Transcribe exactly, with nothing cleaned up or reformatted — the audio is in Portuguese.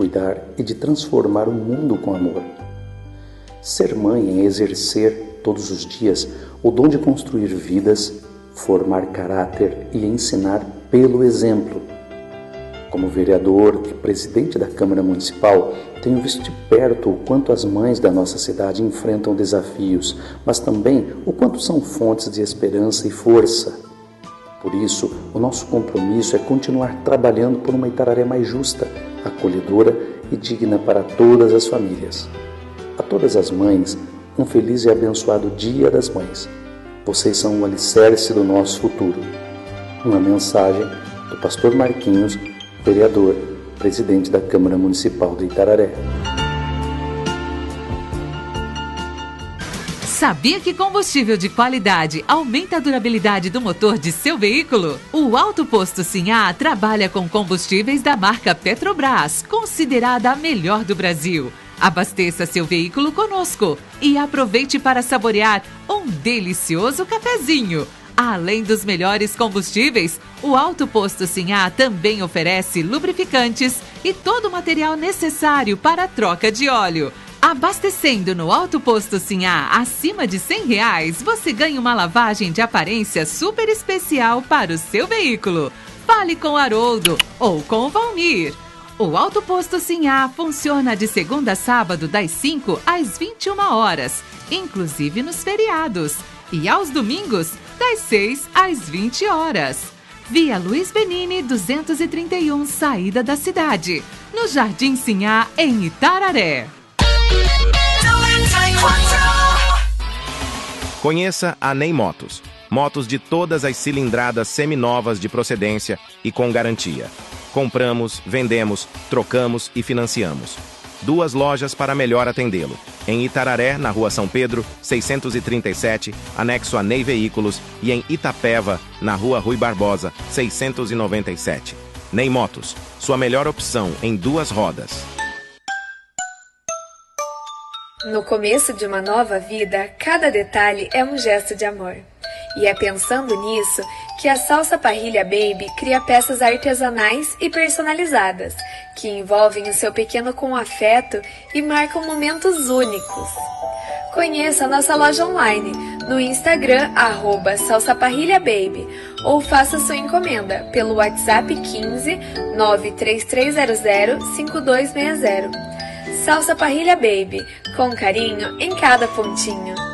cuidar e de transformar o mundo com amor. Ser mãe é exercer, todos os dias, o dom de construir vidas, formar caráter e ensinar pelo exemplo. Como vereador e presidente da Câmara Municipal, tenho visto de perto o quanto as mães da nossa cidade enfrentam desafios, mas também o quanto são fontes de esperança e força. Por isso, o nosso compromisso é continuar trabalhando por uma Itararé mais justa, acolhedora e digna para todas as famílias. A todas as mães, um feliz e abençoado Dia das Mães. Vocês são o alicerce do nosso futuro. Uma mensagem do pastor Marquinhos, vereador, presidente da Câmara Municipal de Itararé. Sabia que combustível de qualidade aumenta a durabilidade do motor de seu veículo? O Alto Posto Sinhá trabalha com combustíveis da marca Petrobras, considerada a melhor do Brasil. Abasteça seu veículo conosco e aproveite para saborear um delicioso cafezinho. Além dos melhores combustíveis, o Alto Posto Sinhá também oferece lubrificantes e todo o material necessário para a troca de óleo. Abastecendo no Alto Posto Sinhá acima de cem reais, você ganha uma lavagem de aparência super especial para o seu veículo. Fale com o Haroldo ou com o Valmir. O Alto Posto Sinhá funciona de segunda a sábado das cinco às vinte e uma horas, inclusive nos feriados, e aos domingos das seis às vinte horas. Via Luiz Benini duzentos e trinta e um, saída da cidade, no Jardim Sinhá, em Itararé. Conheça a Ney Motos. Motos de todas as cilindradas seminovas de procedência e com garantia. Compramos, vendemos, trocamos e financiamos. Duas lojas para melhor atendê-lo. Em Itararé, na Rua São Pedro, seiscentos e trinta e sete, anexo a Ney Veículos, e em Itapeva, na Rua Rui Barbosa, seiscentos e noventa e sete. Ney Motos, sua melhor opção em duas rodas. No começo de uma nova vida, cada detalhe é um gesto de amor. E é pensando nisso que a Salsa Parrilha Baby cria peças artesanais e personalizadas, que envolvem o seu pequeno com afeto e marcam momentos únicos. Conheça a nossa loja online no Instagram, arroba Salsa Parrilha Baby, ou faça sua encomenda pelo WhatsApp quinze, nove três três zero zero, cinco dois seis zero. Salsa Parrilha Baby, com carinho em cada pontinho.